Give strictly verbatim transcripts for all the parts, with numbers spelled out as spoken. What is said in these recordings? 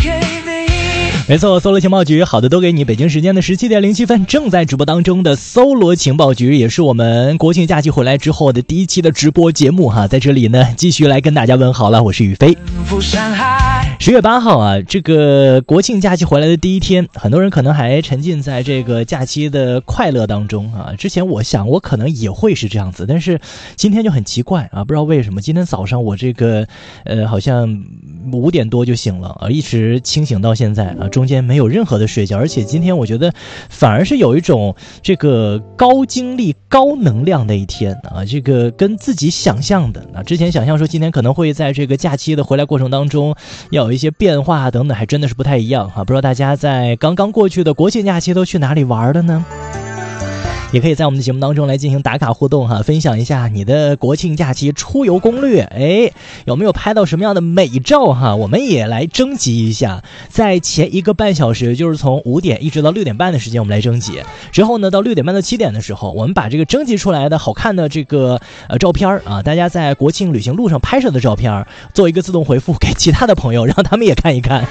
没错，搜罗情报局好的都给你。北京时间的十七点零七分，正在直播当中的搜罗情报局，也是我们国庆假期回来之后的第一期的直播节目哈，在这里呢继续来跟大家问好了，我是宇飞。十月八号啊，这个国庆假期回来的第一天，很多人可能还沉浸在这个假期的快乐当中啊。之前我想我可能也会是这样子，但是今天就很奇怪啊，不知道为什么今天早上我这个呃好像五点多就醒了啊，一直清醒到现在啊。中间没有任何的睡觉，而且今天我觉得反而是有一种这个高精力高能量的一天啊，这个跟自己想象的啊，之前想象说今天可能会在这个假期的回来过程当中要有一些变化等等，还真的是不太一样啊。不知道大家在刚刚过去的国庆假期都去哪里玩了呢？也可以在我们的节目当中来进行打卡互动哈，分享一下你的国庆假期出游攻略，哎，有没有拍到什么样的美照哈？我们也来征集一下，在前一个半小时，就是从五点一直到六点半的时间，我们来征集。之后呢，到六点半到七点的时候，我们把这个征集出来的好看的这个呃照片啊，大家在国庆旅行路上拍摄的照片，做一个自动回复给其他的朋友，让他们也看一看。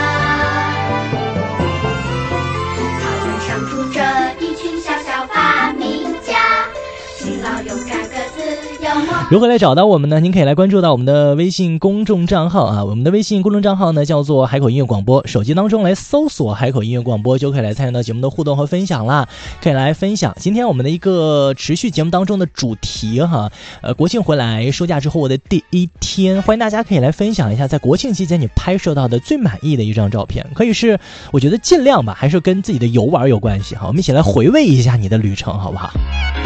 如何来找到我们呢？您可以来关注到我们的微信公众账号啊，我们的微信公众账号呢叫做海口音乐广播，手机当中来搜索海口音乐广播就可以来参与到节目的互动和分享啦，可以来分享今天我们的一个持续节目当中的主题哈，呃，国庆回来收假之后的第一天，欢迎大家可以来分享一下在国庆期间你拍摄到的最满意的一张照片，可以是我觉得尽量吧，还是跟自己的游玩有关系哈，我们一起来回味一下你的旅程好不好？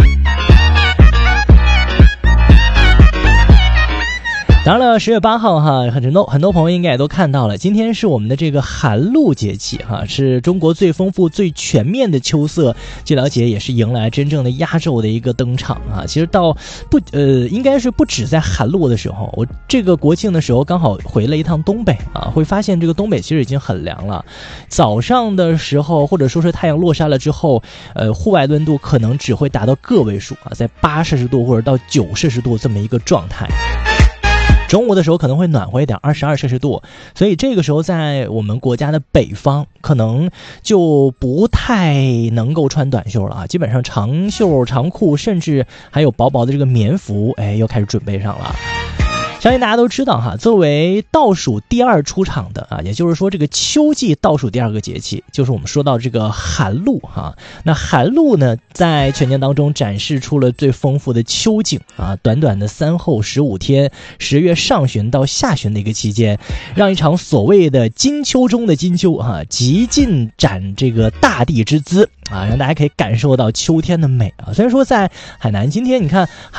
当然了，十月八号哈，很多很多朋友应该也都看到了，今天是我们的这个寒露节气哈，是中国最丰富最全面的秋色，据了解也是迎来真正的压轴的一个登场啊。其实到不呃，应该是不止在寒露的时候，我这个国庆的时候刚好回了一趟东北啊，会发现这个东北其实已经很凉了，早上的时候或者说是太阳落山了之后，呃，户外温度可能只会达到个位数啊，在八摄氏度或者到九摄氏度这么一个状态。中午的时候可能会暖和一点，二十二摄氏度，所以这个时候在我们国家的北方可能就不太能够穿短袖了啊，基本上长袖长裤甚至还有薄薄的这个棉服，哎，又开始准备上了。相信大家都知道哈，作为倒数第二出场的啊，也就是说这个秋季倒数第二个节气，就是我们说到这个寒露哈。那寒露呢，在全年当中展示出了最丰富的秋景啊，短短的三后十五天，十月上旬到下旬的一个期间，让一场所谓的金秋中的金秋哈，极尽展这个大地之姿啊，让大家可以感受到秋天的美啊。虽然说在海南今天你看